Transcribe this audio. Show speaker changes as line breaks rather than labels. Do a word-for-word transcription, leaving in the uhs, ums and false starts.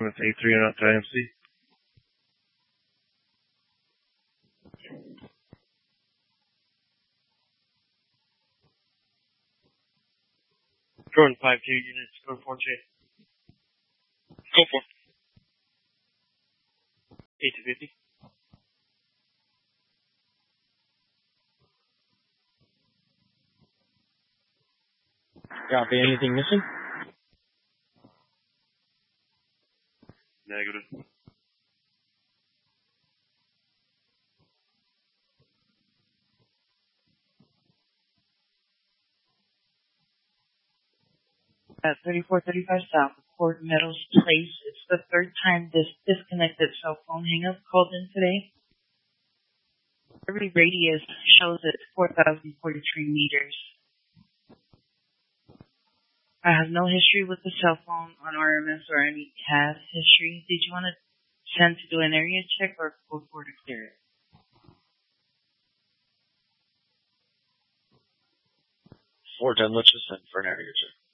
It's A three and not I M C. Jordan five two units, go four J. Go for A two fifty.
Copy. Anything missing?
Negative.
At thirty-four thirty-five South, Fort Meadows Place. It's the third time this disconnected cell phone hang-up called in today. Every radius shows it four thousand forty-three meters. I have no history with the cell phone on R M S or any C A S history. Did you want to send to do an area check or go for to clear it?
four ten, let's just send for an area check.